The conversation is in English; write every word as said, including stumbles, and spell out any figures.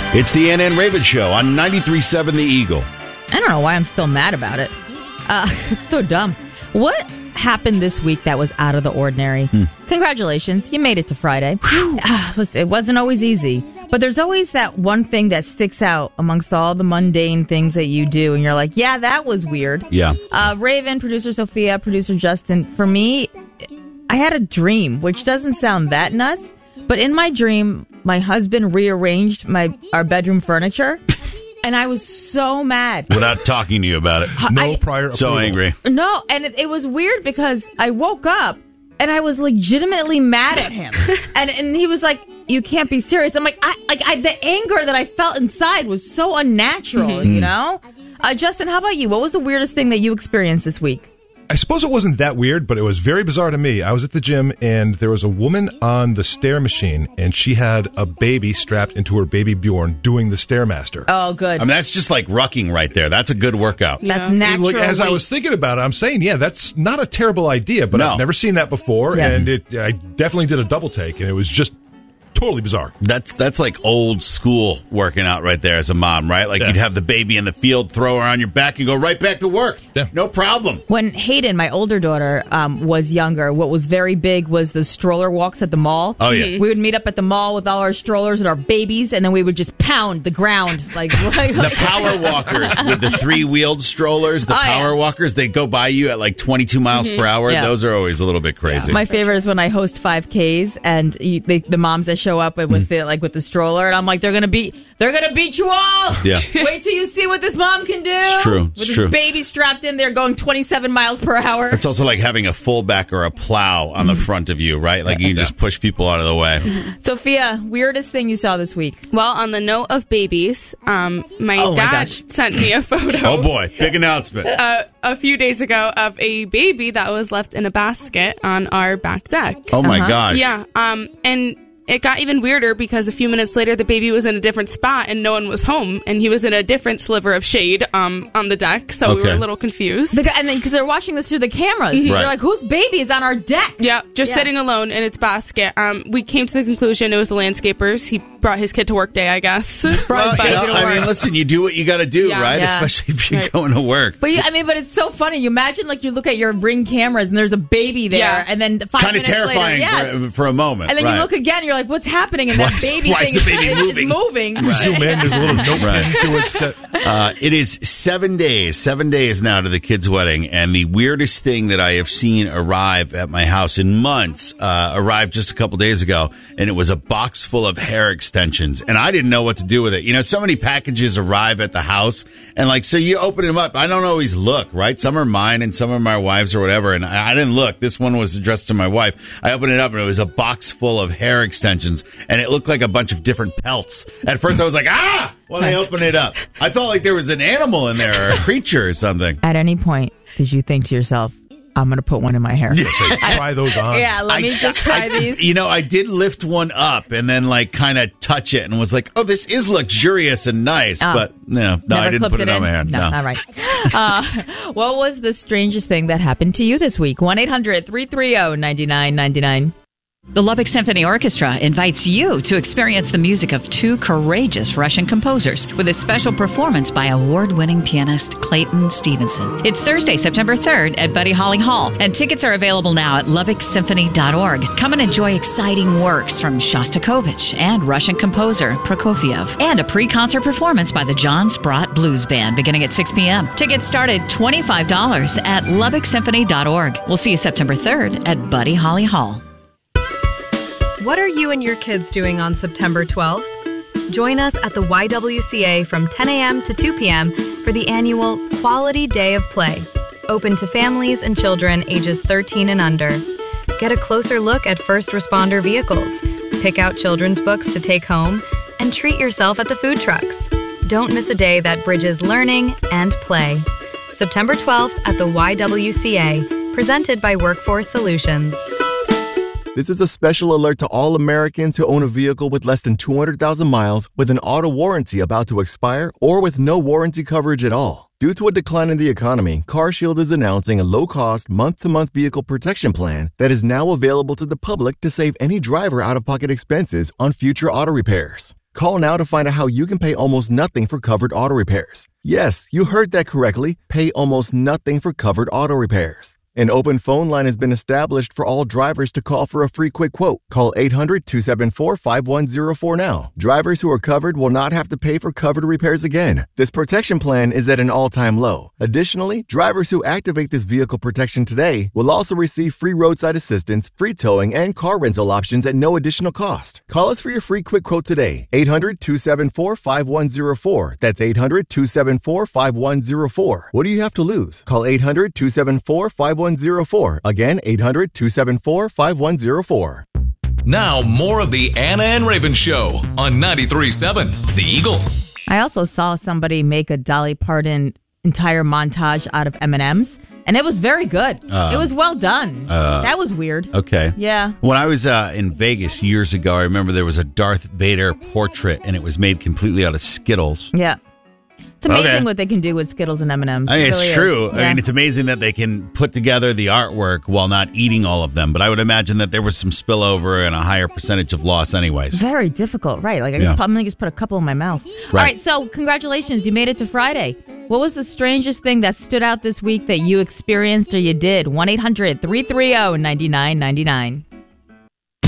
It's the Ann and Raven Show on ninety-three point seven The Eagle. I don't know why I'm still mad about it. Uh, it's so dumb. What happened this week that was out of the ordinary? Hmm. Congratulations, you made it to Friday. it, was, it wasn't always easy, but there's always that one thing that sticks out amongst all the mundane things that you do, and you're like, yeah, that was weird. Yeah. Uh, Raven, producer Sophia, producer Justin, for me, I had a dream, which doesn't sound that nuts, but in my dream, my husband rearranged my our bedroom furniture. And I was so mad. Without talking to you about it. No I, prior approval. So angry. No, and it, it was weird because I woke up and I was legitimately mad at him. and and he was like, you can't be serious. I'm like, I, like I, the anger that I felt inside was so unnatural, mm-hmm. you know? Uh, Justin, how about you? What was the weirdest thing that you experienced this week? I suppose it wasn't that weird, but it was very bizarre to me. I was at the gym, and there was a woman on the stair machine, and she had a baby strapped into her baby Bjorn doing the Stairmaster. Oh, good. I mean, that's just like rucking right there. That's a good workout. That's yeah. natural. Look, as weight. I was thinking about it, I'm saying, yeah, that's not a terrible idea, but no. I've never seen that before, yeah. and it, I definitely did a double take, and it was just totally bizarre. That's that's like old school working out right there as a mom, right? Like yeah. you'd have the baby in the field, throw her on your back, and go right back to work. Yeah. No problem. When Hayden, my older daughter, um, was younger, what was very big was the stroller walks at the mall. Oh, yeah. We would meet up at the mall with all our strollers and our babies, and then we would just pound the ground. like, like The power walkers with the three-wheeled strollers, the oh, power yeah. walkers, they go by you at like twenty-two miles mm-hmm. per hour. Yeah. Those are always a little bit crazy. Yeah. My favorite is when I host five Ks, and you, they, the moms that show up with mm. the like with the stroller, and I'm like, they're gonna beat, they're gonna beat you all. Yeah. Wait till you see what this mom can do. It's true. With It's this true. baby strapped in there, going twenty-seven miles per hour. It's also like having a fullback or a plow on the front of you, right? Like you can just push people out of the way. Sophia, weirdest thing you saw this week? Well, on the note of babies, um, my oh dad my gosh. sent me a photo. Oh boy, big announcement. Uh, a few days ago of a baby that was left in a basket on our back deck. Oh my uh-huh. gosh. Yeah, um, and it got even weirder because a few minutes later the baby was in a different spot and no one was home, and he was in a different sliver of shade um, on the deck, so okay. we were a little confused. The, and then because they're watching this through the cameras, Mm-hmm. they're Right. like, "Whose baby is on our deck?" Yeah, just Yeah. sitting alone in its basket. Um, we came to the conclusion it was the landscapers. He brought his kid to work day, I guess. Well, But- you know, I mean, listen, you do what you got to do, Yeah. right? Yeah. Especially if you're Right. going to work. But you, I mean, but it's so funny. You imagine like you look at your Ring cameras and there's a baby there, Yeah. and then five Kind of minutes terrifying later, yes. for, for a moment. And then right. you look again, and you're like, "What's happening?" And Why that is- baby why is thing the baby is, moving? is moving. You zoom in, there's a little note Right. to it. That- Uh, it is seven days, seven days now to the kid's wedding, and the weirdest thing that I have seen arrive at my house in months uh, arrived just a couple days ago, and it was a box full of hair extensions, and I didn't know what to do with it. You know, so many packages arrive at the house, and like, so you open them up. I don't always look, right? Some are mine, and some are my wife's or whatever, and I, I didn't look. This one was addressed to my wife. I opened it up, and it was a box full of hair extensions, and it looked like a bunch of different pelts. At first, I was like, ah! When I opened it up, I thought like there was an animal in there or a creature or something. At any point, did you think to yourself, "I'm going to put one in my hair"? So try those on. Yeah, let me I- just try I- these. You know, I did lift one up and then like kind of touch it and was like, oh, this is luxurious and nice. Oh. But no, no, Never I didn't clipped put it, it on in? my hand. No, No. all right. Uh, what was the strangest thing that happened to you this week? one eight hundred three three zero nine nine nine nine. The Lubbock Symphony Orchestra invites you to experience the music of two courageous Russian composers with a special performance by award-winning pianist Clayton Stevenson. It's Thursday, September third at Buddy Holly Hall, and tickets are available now at lubbock symphony dot org. Come and enjoy exciting works from Shostakovich and Russian composer Prokofiev, and a pre-concert performance by the John Sprott Blues Band beginning at six p.m. Tickets start at twenty-five dollars at lubbock symphony dot org. We'll see you September third at Buddy Holly Hall. What are you and your kids doing on September twelfth? Join us at the Y W C A from ten a.m. to two p.m. for the annual Quality Day of Play, open to families and children ages thirteen and under. Get a closer look at first responder vehicles, pick out children's books to take home, and treat yourself at the food trucks. Don't miss a day that bridges learning and play. September twelfth at the Y W C A, presented by Workforce Solutions. This is a special alert to all Americans who own a vehicle with less than two hundred thousand miles with an auto warranty about to expire or with no warranty coverage at all. Due to a decline in the economy, CarShield is announcing a low-cost, month-to-month vehicle protection plan that is now available to the public to save any driver out-of-pocket expenses on future auto repairs. Call now to find out how you can pay almost nothing for covered auto repairs. Yes, you heard that correctly. Pay almost nothing for covered auto repairs. An open phone line has been established for all drivers to call for a free quick quote. Call eight hundred, two seven four, five one zero four now. Drivers who are covered will not have to pay for covered repairs again. This protection plan is at an all-time low. Additionally, drivers who activate this vehicle protection today will also receive free roadside assistance, free towing, and car rental options at no additional cost. Call us for your free quick quote today. eight hundred, two seven four, five one zero four. That's eight hundred, two seven four, five one zero four. What do you have to lose? Call eight hundred, two seven four, five one zero four. Again, eight hundred, two seven four, five one zero four. Now, more of the Anna and Raven Show on ninety-three point seven The Eagle. I also saw somebody make a Dolly Parton entire montage out of M and M's, and it was very good. Uh, it was well done. Uh, that was weird. Okay. Yeah. When I was uh, in Vegas years ago, I remember there was a Darth Vader portrait, and it was made completely out of Skittles. Yeah. It's amazing Okay. what they can do with Skittles and M and M's. I mean, It it's really true. is. I Yeah. mean, it's amazing that they can put together the artwork while not eating all of them. But I would imagine that there was some spillover and a higher percentage of loss anyways. Very difficult, right? Like I Yeah. just probably just put a couple in my mouth. All right, so congratulations, you made it to Friday. What was the strangest thing that stood out this week that you experienced or you did? one eight hundred, three three zero, nine nine nine nine.